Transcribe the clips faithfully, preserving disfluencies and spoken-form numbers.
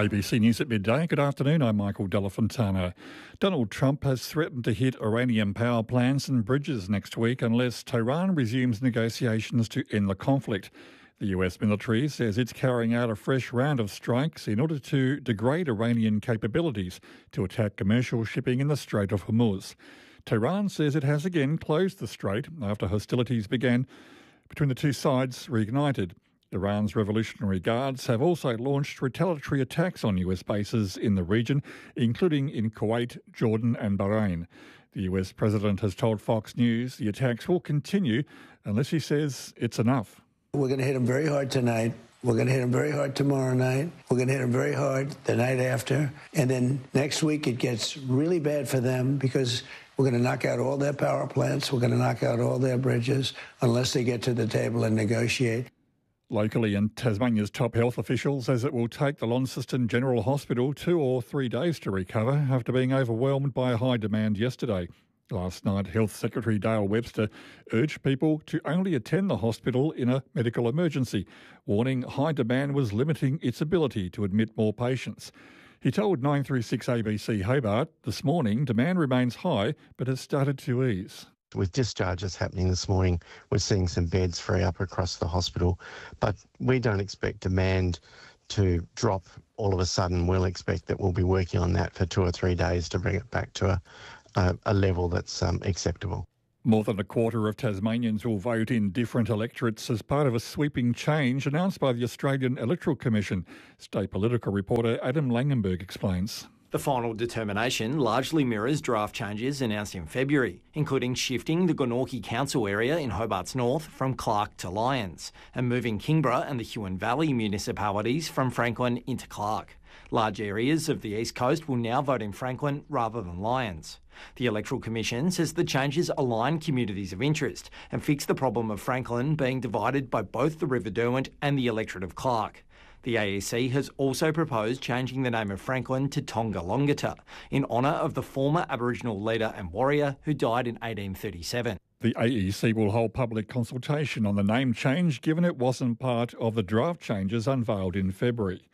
A B C News at midday. Good afternoon, I'm Michael Delafontana. Donald Trump has threatened to hit Iranian power plants and bridges next week unless Tehran resumes negotiations to end the conflict. The U S military says it's carrying out a fresh round of strikes in order to degrade Iranian capabilities to attack commercial shipping in the Strait of Hormuz. Tehran says it has again closed the strait after hostilities began between the two sides reignited. Iran's Revolutionary Guards have also launched retaliatory attacks on U S bases in the region, including in Kuwait, Jordan and Bahrain. The U S president has told Fox News the attacks will continue unless he says it's enough. We're going to hit them very hard tonight. We're going to hit them very hard tomorrow night. We're going to hit them very hard the night after. And then next week it gets really bad for them because we're going to knock out all their power plants. We're going to knock out all their bridges unless they get to the table and negotiate. Locally, and Tasmania's top health official says it will take the Launceston General Hospital two or three days to recover after being overwhelmed by high demand yesterday. Last night, Health Secretary Dale Webster urged people to only attend the hospital in a medical emergency, warning high demand was limiting its ability to admit more patients. He told nine three six A B C Hobart this morning demand remains high but has started to ease. With discharges happening this morning, we're seeing some beds free up across the hospital, but we don't expect demand to drop all of a sudden. We'll expect that we'll be working on that for two or three days to bring it back to a, a, a level that's um, acceptable. More than a quarter of Tasmanians will vote in different electorates as part of a sweeping change announced by the Australian Electoral Commission. State political reporter Adam Langenberg explains. The final determination largely mirrors draft changes announced in February, including shifting the Glenorchy Council area in Hobart's north from Clark to Lyons and moving Kingborough and the Huon Valley municipalities from Franklin into Clark. Large areas of the East Coast will now vote in Franklin rather than Lyons. The Electoral Commission says the changes align communities of interest and fix the problem of Franklin being divided by both the River Derwent and the electorate of Clark. The A E C has also proposed changing the name of Franklin to Tonga-Longata in honour of the former Aboriginal leader and warrior who died in eighteen thirty-seven. The A E C will hold public consultation on the name change given it wasn't part of the draft changes unveiled in February.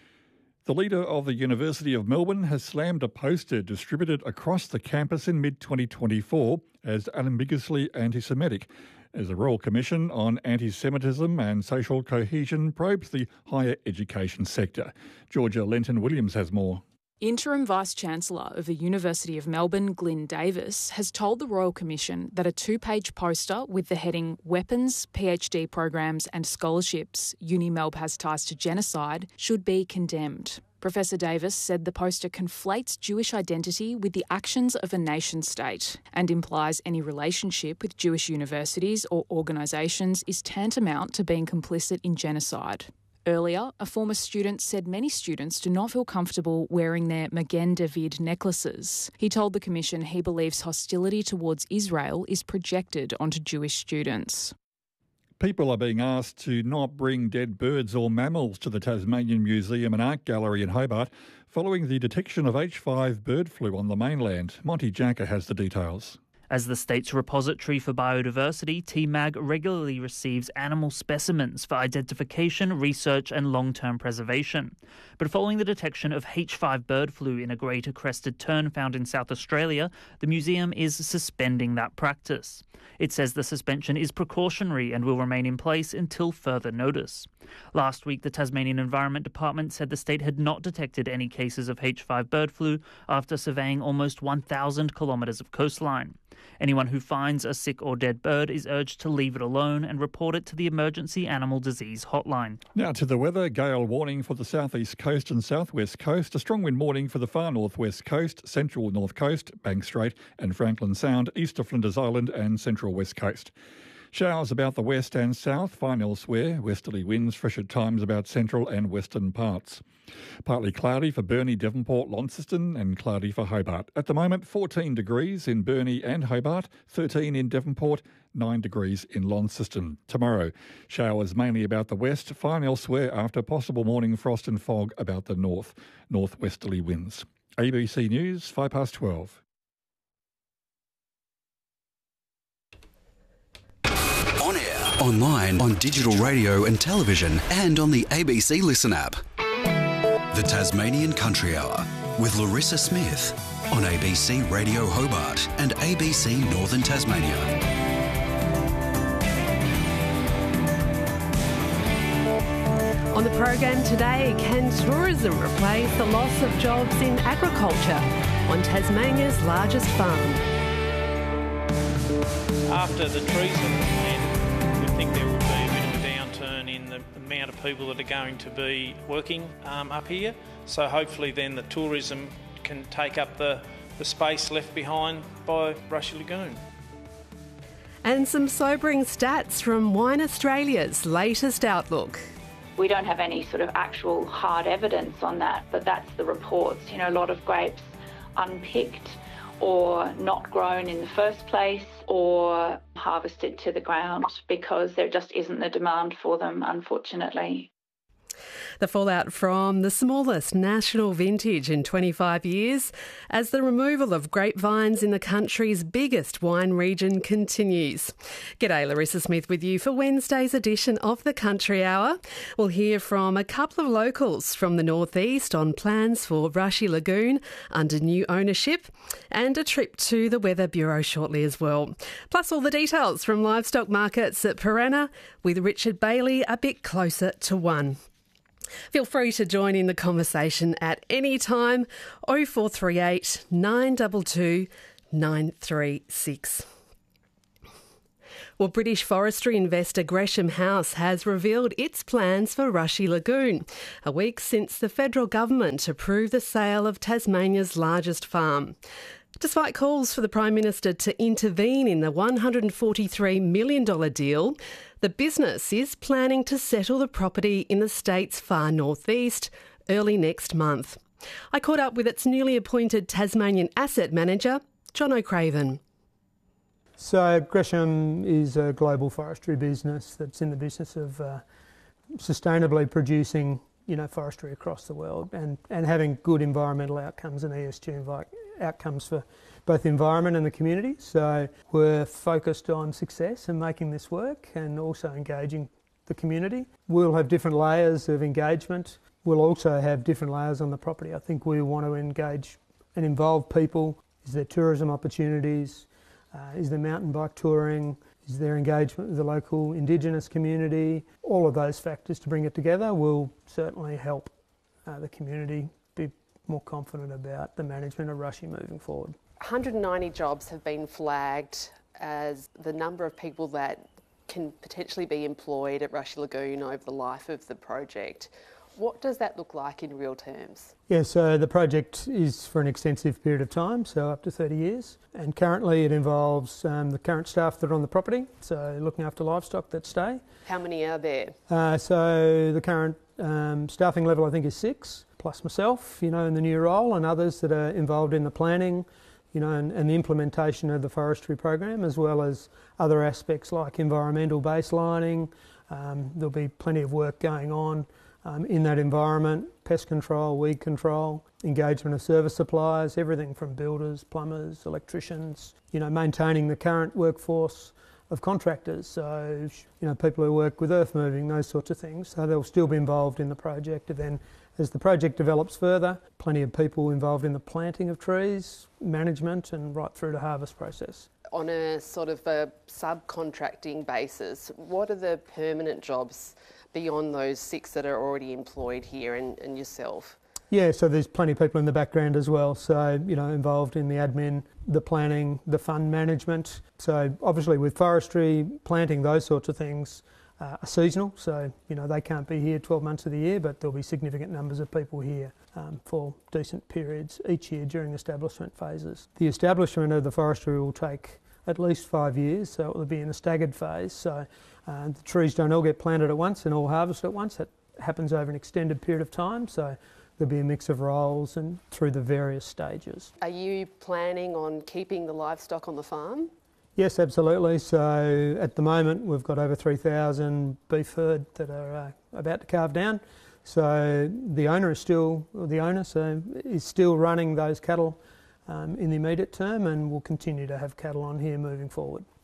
The leader of the University of Melbourne has slammed a poster distributed across the campus in mid twenty twenty-four as unambiguously anti-Semitic, as the Royal Commission on Anti-Semitism and Social Cohesion probes the higher education sector. Georgia Lenton-Williams has more. Interim Vice-Chancellor of the University of Melbourne, Glyn Davis, has told the Royal Commission that a two-page poster with the heading Weapons, PhD Programs and Scholarships UniMelb has ties to genocide should be condemned. Professor Davis said the poster conflates Jewish identity with the actions of a nation-state and implies any relationship with Jewish universities or organisations is tantamount to being complicit in genocide. Earlier, a former student said many students do not feel comfortable wearing their Magen David necklaces. He told the Commission he believes hostility towards Israel is projected onto Jewish students. People are being asked to not bring dead birds or mammals to the Tasmanian Museum and Art Gallery in Hobart following the detection of H five bird flu on the mainland. Monty Jacker has the details. As the state's repository for biodiversity, T MAG regularly receives animal specimens for identification, research and long-term preservation. But following the detection of H five bird flu in a greater crested tern found in South Australia, the museum is suspending that practice. It says the suspension is precautionary and will remain in place until further notice. Last week, the Tasmanian Environment Department said the state had not detected any cases of H five bird flu after surveying almost one thousand kilometres of coastline. Anyone who finds a sick or dead bird is urged to leave it alone and report it to the Emergency Animal Disease Hotline. Now to the weather. Gale warning for the southeast coast and southwest coast. A strong wind warning for the far northwest coast, central north coast, Bank Strait and Franklin Sound, east of Flinders Island and central west coast. Showers about the west and south, fine elsewhere. Westerly winds fresh at times about central and western parts. Partly cloudy for Burnie, Devonport, Launceston and cloudy for Hobart. At the moment, fourteen degrees in Burnie and Hobart, thirteen in Devonport, nine degrees in Launceston. Tomorrow, showers mainly about the west, fine elsewhere after possible morning frost and fog about the north. Northwesterly winds. A B C News, five past twelve. On air, online, on digital radio and television, and on the A B C Listen app. The Tasmanian Country Hour with Larissa Smith on A B C Radio Hobart and A B C Northern Tasmania. On the program today, can tourism replace the loss of jobs in agriculture on Tasmania's largest farm? After the trees have been planted, we think there will be a bit of a downturn in the amount of people that are going to be working um, up here. So hopefully then the tourism can take up the, the space left behind by Rushy Lagoon. And some sobering stats from Wine Australia's latest outlook. We don't have any sort of actual hard evidence on that, but that's the reports. You know, a lot of grapes unpicked or not grown in the first place or harvested to the ground because there just isn't the demand for them, unfortunately. The fallout from the smallest national vintage in twenty-five years as the removal of grapevines in the country's biggest wine region continues. G'day, Larissa Smith with you for Wednesday's edition of the Country Hour. We'll hear from a couple of locals from the northeast on plans for Rushy Lagoon under new ownership and a trip to the Weather Bureau shortly as well. Plus all the details from livestock markets at Piranha with Richard Bailey a bit closer to one. Feel free to join in the conversation at any time, oh four three eight, nine two two, nine three six. Well, British forestry investor Gresham House has revealed its plans for Rushy Lagoon, a week since the federal government approved the sale of Tasmania's largest farm. Despite calls for the Prime Minister to intervene in the one hundred forty-three million dollars deal, the business is planning to settle the property in the state's far northeast early next month. I caught up with its newly appointed Tasmanian asset manager, John O'Craven. So Gresham is a global forestry business that's in the business of uh, sustainably producing, you know, forestry across the world and, and having good environmental outcomes and E S G envi- outcomes for both the environment and the community. So we're focused on success and making this work and also engaging the community. We'll have different layers of engagement. We'll also have different layers on the property. I think we want to engage and involve people. Is there tourism opportunities? Uh, is there mountain bike touring? Is there engagement with the local Indigenous community? All of those factors to bring it together will certainly help uh, the community be more confident about the management of Rushy moving forward. one hundred ninety jobs have been flagged as the number of people that can potentially be employed at Rushy Lagoon over the life of the project. What does that look like in real terms? Yeah, so the project is for an extensive period of time, so up to thirty years. And currently it involves um, the current staff that are on the property, so looking after livestock that stay. How many are there? Uh, so the current um, staffing level I think is six, plus myself, you know, in the new role, and others that are involved in the planning, you know, and, and the implementation of the forestry program, as well as other aspects like environmental baselining. Um, there'll be plenty of work going on um, in that environment, pest control, weed control, engagement of service suppliers, everything from builders, plumbers, electricians, you know, maintaining the current workforce of contractors, so, you know, people who work with earth moving, those sorts of things. So they'll still be involved in the project. And then as the project develops further, plenty of people involved in the planting of trees, management, and right through to harvest process. On a sort of a subcontracting basis, what are the permanent jobs beyond those six that are already employed here and, and yourself? Yeah, so there's plenty of people in the background as well, so, you know, involved in the admin, the planning, the fund management. So obviously with forestry, planting, those sorts of things uh, are seasonal, so, you know, they can't be here twelve months of the year, but there'll be significant numbers of people here um, for decent periods each year during establishment phases. The establishment of the forestry will take at least five years, so it will be in a staggered phase. So uh, the trees don't all get planted at once and all harvested at once. That happens over an extended period of time. So there'll be a mix of roles and through the various stages. Are you planning on keeping the livestock on the farm? Yes, absolutely. So at the moment we've got over three thousand beef herd that are uh, about to calve down. So the owner is still, or the owner so is still running those cattle um, in the immediate term, and will continue to have cattle on here moving forward.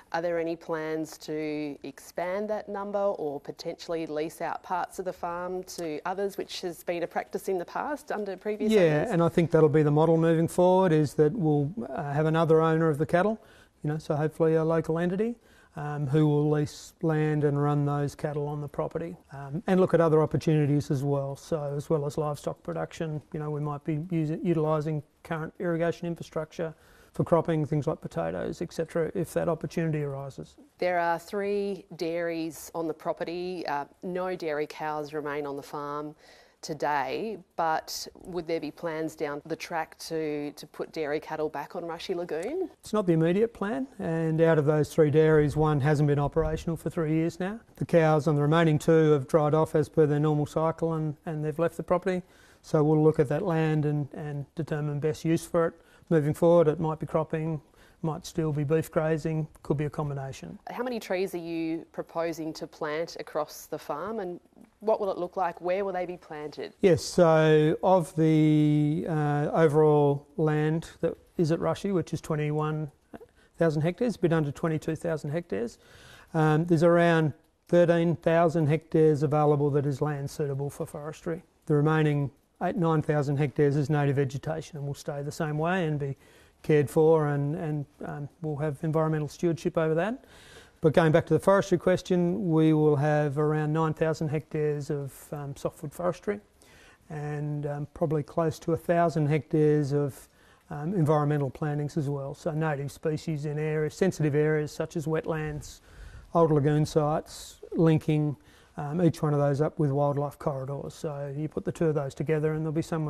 Are there any plans to expand that number or potentially lease out parts of the farm to others, which has been a practice in the past under previous Yeah, owners? and I think that'll be the model moving forward, is that we'll uh, have another owner of the cattle, you know, so hopefully a local entity um, who will lease land and run those cattle on the property, um, and look at other opportunities as well. So as well as livestock production, you know, we might be using, utilising current irrigation infrastructure for cropping, things like potatoes, et cetera, if that opportunity arises. There are three dairies on the property. Uh, no dairy cows remain on the farm today, but would there be plans down the track to, to put dairy cattle back on Rushy Lagoon? It's not the immediate plan, and out of those three dairies, one hasn't been operational for three years now. The cows on the remaining two have dried off as per their normal cycle, and, and they've left the property. So we'll look at that land and, and determine best use for it. Moving forward, it might be cropping, might still be beef grazing, could be a combination. How many trees are you proposing to plant across the farm, and what will it look like? Where will they be planted? Yes, so of the uh, overall land that is at Rushy, which is twenty-one thousand hectares, a bit under twenty-two thousand hectares, um, there's around thirteen thousand hectares available that is land suitable for forestry. The remaining eight, nine thousand hectares is native vegetation and will stay the same way and be cared for, and, and um, we'll have environmental stewardship over that. But going back to the forestry question, we will have around nine thousand hectares of um, softwood forestry, and um, probably close to one thousand hectares of um, environmental plantings as well. So native species in areas, sensitive areas such as wetlands, old lagoon sites, linking Um, each one of those up with wildlife corridors. So you put the two of those together and there'll be somewhere